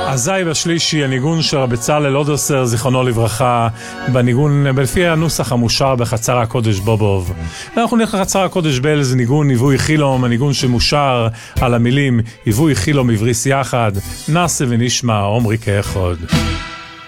אזי בשלישי, הניגון של בצלאל אודרסר, זיכרונו לברכה, בניגון, לפי הנוסח המושר בחצר הקודש בובוב. אנחנו נלך לחצר הקודש בל, זה ניגון היווי חילום, הניגון שמושר על המילים היווי חילום עבריס יחד, נעשה ונשמע עומרי כאחד.